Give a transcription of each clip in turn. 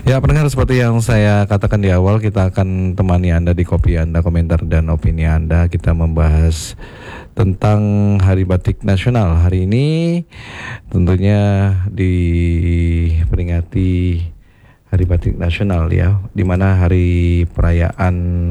Ya, pendengar, seperti yang saya katakan di awal, kita akan temani Anda di kopi Anda, komentar dan opini Anda. Kita membahas tentang Hari Batik Nasional. Hari ini tentunya diperingati Hari Batik Nasional, ya, di mana hari perayaan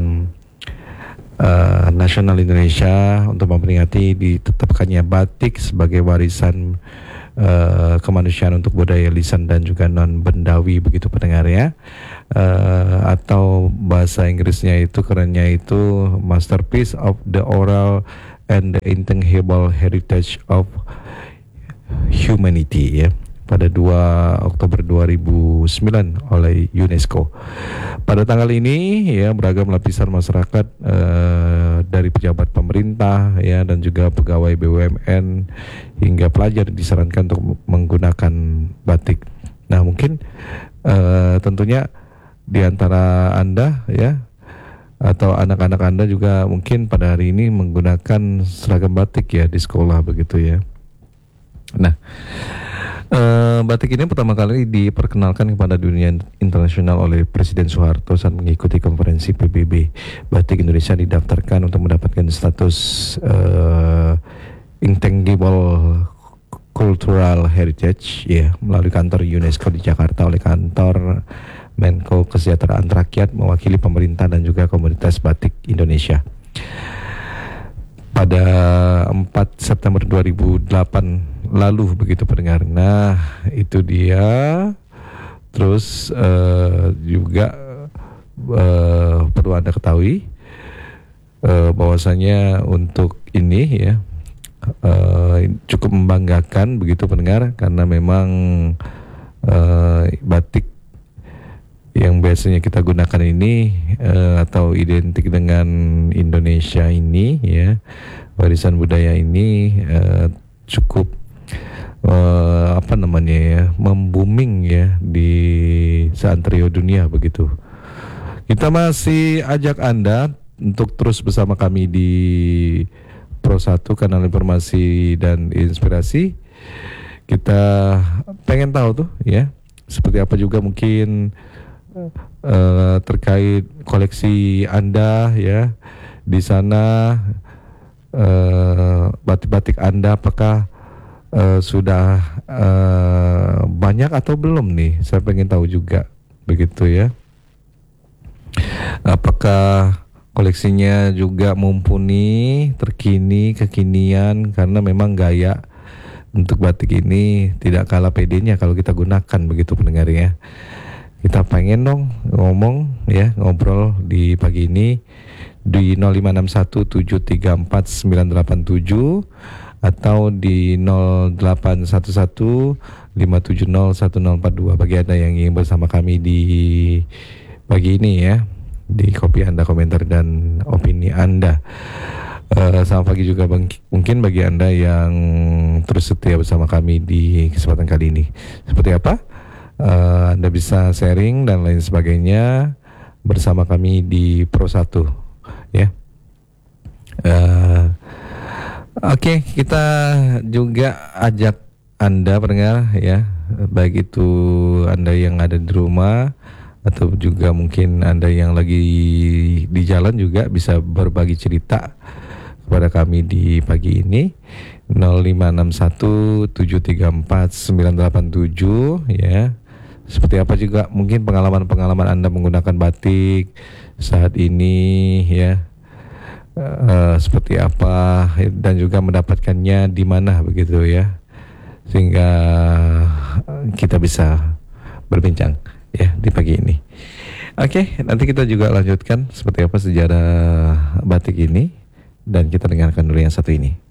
nasional Indonesia untuk memperingati ditetapkannya batik sebagai warisan kemanusiaan untuk budaya lisan dan juga non bendawi, begitu pendengar, ya. Atau bahasa Inggrisnya itu kerennya itu Masterpiece of the Oral and the Intangible Heritage of Humanity, ya, pada 2 Oktober 2009 oleh UNESCO. Pada tanggal ini, ya, beragam lapisan masyarakat dari pejabat pemerintah, ya, dan juga pegawai BUMN hingga pelajar disarankan untuk menggunakan batik. Nah, mungkin tentunya di antara Anda, ya, atau anak-anak Anda juga mungkin pada hari ini menggunakan seragam batik, ya, di sekolah, begitu, ya. Nah, batik ini pertama kali diperkenalkan kepada dunia internasional oleh Presiden Soeharto saat mengikuti konferensi PBB. Batik Indonesia didaftarkan untuk mendapatkan status Intangible Cultural Heritage, ya, melalui kantor UNESCO di Jakarta oleh kantor Menko Kesejahteraan Rakyat mewakili pemerintah dan juga komunitas batik Indonesia. Pada 4 September 2008 lalu, begitu pendengar. Nah, itu dia. Terus juga perlu Anda ketahui bahwasanya untuk ini, ya, cukup membanggakan, begitu pendengar, karena memang batik yang biasanya kita gunakan ini atau identik dengan Indonesia ini, ya, warisan budaya ini cukup membooming, ya, di seantero dunia, begitu. Kita masih ajak Anda untuk terus bersama kami di Pro 1, kanal informasi dan inspirasi. Kita pengen tahu tuh, ya, seperti apa juga mungkin terkait koleksi Anda, ya, di sana. Batik-batik Anda apakah sudah banyak atau belum nih? Saya pengen tahu juga, begitu, ya. Apakah koleksinya juga mumpuni, terkini, kekinian, karena memang gaya untuk batik ini tidak kalah pedenya kalau kita gunakan, begitu pendengar, ya. Kita pengen dong ngomong, ya, ngobrol di pagi ini di 0561734987 atau di 0811570142 bagi Anda yang ingin bersama kami di pagi ini, ya, di kopi Anda, komentar dan opini Anda. Selamat pagi juga mungkin bagi Anda yang terus setia bersama kami di kesempatan kali ini. Seperti apa? Anda bisa sharing dan lain sebagainya bersama kami di Pro 1, ya. Oke, kita juga ajak Anda pendengar, ya, baik itu Anda yang ada di rumah atau juga mungkin Anda yang lagi di jalan juga bisa berbagi cerita kepada kami di pagi ini 0561734987, ya. Seperti apa juga mungkin pengalaman-pengalaman Anda menggunakan batik saat ini, ya. Seperti apa dan juga mendapatkannya di mana, begitu, ya. Sehingga kita bisa berbincang, ya, di pagi ini. Oke, nanti kita juga lanjutkan seperti apa sejarah batik ini dan kita dengarkan dulu yang satu ini.